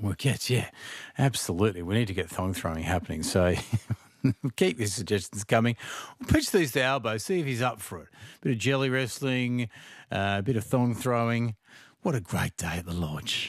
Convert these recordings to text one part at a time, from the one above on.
Well, yes, yeah, absolutely. We need to get thong throwing happening. So keep your suggestions coming. We'll pitch these to Albo, see if he's up for it. Bit of jelly wrestling, a bit of thong throwing. What a great day at the lodge.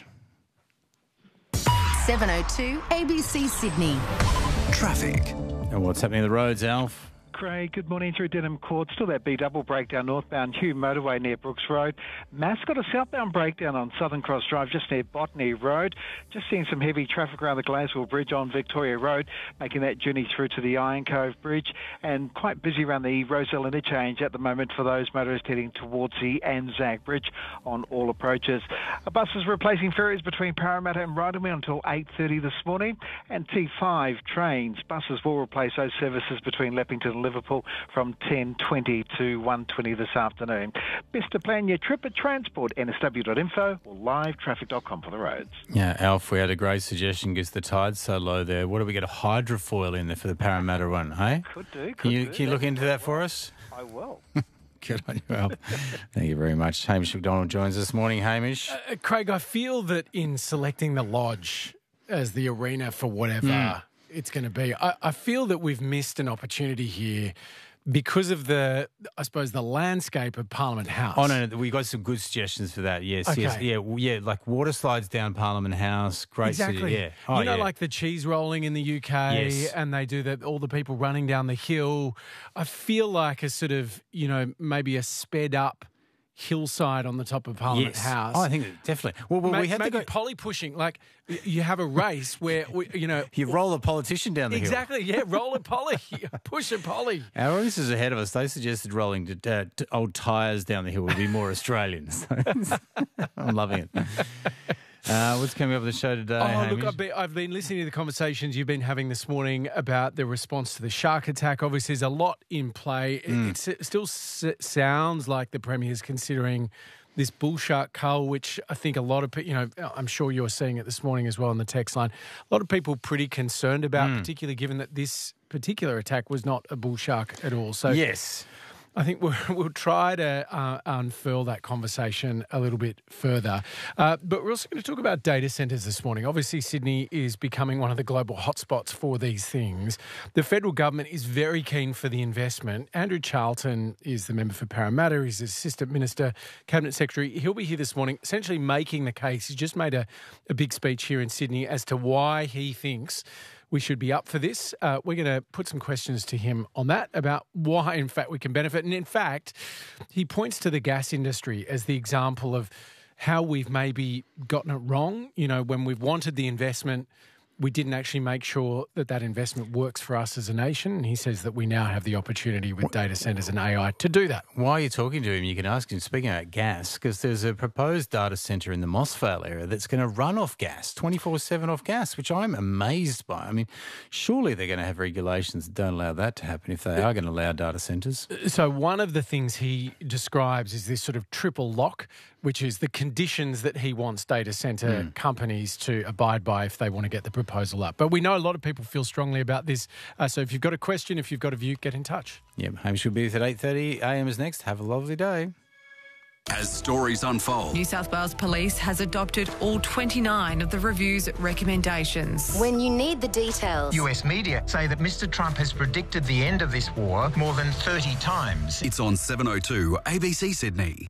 7:02 ABC Sydney. Traffic. And what's happening on the roads, Alf? Craig, good morning through Denham Court. Still that B-double breakdown northbound Hugh Motorway near Brooks Road. Mass got a southbound breakdown on Southern Cross Drive just near Botany Road. Just seeing some heavy traffic around the Glasgow Bridge on Victoria Road, making that journey through to the Iron Cove Bridge, and quite busy around the Roselle Interchange at the moment for those motorists heading towards the Anzac Bridge on all approaches. Buses replacing ferries between Parramatta and Rydermere until 8:30 this morning, and T5 trains. Buses will replace those services between Leppington and Liverpool from 10:20 to 1:20 this afternoon. Best to plan your trip at Transport, nsw.info or livetraffic.com for the roads. Yeah, Alf, we had a great suggestion because the tide's so low there. What do we get a hydrofoil in there for the Parramatta one, hey? Could do. Can you look into that for us? I will. Good on you, Alf. Thank you very much. Hamish McDonald joins us this morning. Hamish? Craig, I feel that in selecting the lodge as the arena for whatever it's going to be, I feel that we've missed an opportunity here because of the landscape of Parliament House. Oh, no, we got some good suggestions for that. Yes, Okay. yes. Yeah, like water slides down Parliament House. Great Exactly. city, yeah. Oh, yeah. Like the cheese rolling in the UK, Yes. and they do all the people running down the hill. I feel like a sort of, maybe a sped up hillside on the top of Parliament House. Oh, I think definitely. Well, we had to maybe go. poly pushing. Like you have a race where You roll a politician down the hill. exactly. Yeah, roll a poly, push a poly. Our listeners ahead of us, they suggested rolling old tyres down the hill would be more Australian. So I'm loving it. What's coming up with the show today, Hamish? Look, I've been listening to the conversations you've been having this morning about the response to the shark attack. Obviously, there's a lot in play. It still sounds like the Premier's considering this bull shark cull, which I think a lot of people, I'm sure you're seeing it this morning as well on the text line. A lot of people pretty concerned about, particularly given that this particular attack was not a bull shark at all. So Yes. I think we'll try to unfurl that conversation a little bit further. But we're also going to talk about data centres this morning. Obviously, Sydney is becoming one of the global hotspots for these things. The federal government is very keen for the investment. Andrew Charlton is the member for Parramatta. He's Assistant Minister, Cabinet Secretary. He'll be here this morning essentially making the case. He's just made a big speech here in Sydney as to why he thinks we should be up for this. We're going to put some questions to him on that about why, in fact, we can benefit. And in fact, he points to the gas industry as the example of how we've maybe gotten it wrong. When we've wanted the investment, we didn't actually make sure that investment works for us as a nation. And he says that we now have the opportunity with data centres and AI to do that. While you're talking to him, you can ask him, speaking about gas, because there's a proposed data centre in the Mossvale area that's going to run off gas, 24/7 off gas, which I'm amazed by. I mean, surely they're going to have regulations that don't allow that to happen if they are going to allow data centres. So one of the things he describes is this sort of triple lock, which is the conditions that he wants data centre companies to abide by if they want to get the proposal up. But we know a lot of people feel strongly about this. So if you've got a question, if you've got a view, get in touch. Yeah, Hamish will be with at 8:30 a.m. is next. Have a lovely day. As stories unfold, New South Wales Police has adopted all 29 of the review's recommendations. When you need the details. US media say that Mr. Trump has predicted the end of this war more than 30 times. it's on 7:02 ABC Sydney.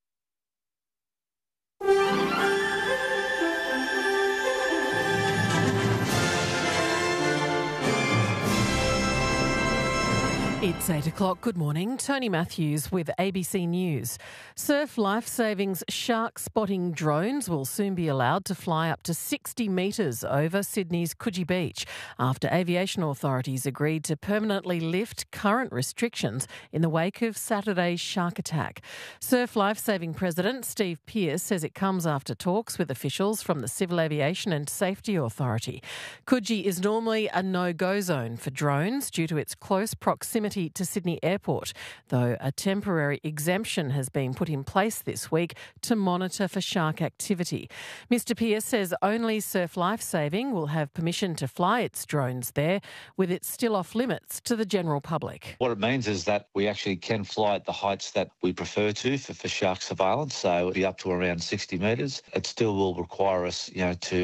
It's 8 o'clock. Good morning. Tony Matthews with ABC News. Surf Life Saving's shark spotting drones will soon be allowed to fly up to 60 metres over Sydney's Coogee Beach after aviation authorities agreed to permanently lift current restrictions in the wake of Saturday's shark attack. Surf Life Saving President Steve Pearce says it comes after talks with officials from the Civil Aviation and Safety Authority. Coogee is normally a no-go zone for drones due to its close proximity to Sydney Airport, though a temporary exemption has been put in place this week to monitor for shark activity. Mr Pearce says only Surf Life Saving will have permission to fly its drones there, with it still off limits to the general public. What it means is that we actually can fly at the heights that we prefer to for shark surveillance, so it'll be up to around 60 metres. It still will require us, to